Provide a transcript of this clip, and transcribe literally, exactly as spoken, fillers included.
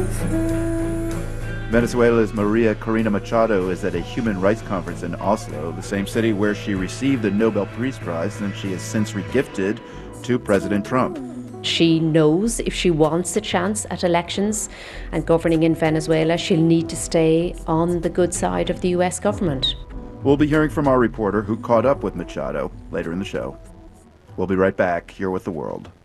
Venezuela's Maria Corina Machado is at a human rights conference in Oslo, the same city where she received the Nobel Peace Prize and she has since regifted to President Trump. She knows if she wants a chance at elections and governing in Venezuela, she'll need to stay on the good side of the U S government. We'll be hearing from our reporter who caught up with Machado later in the show. We'll be right back here with The World.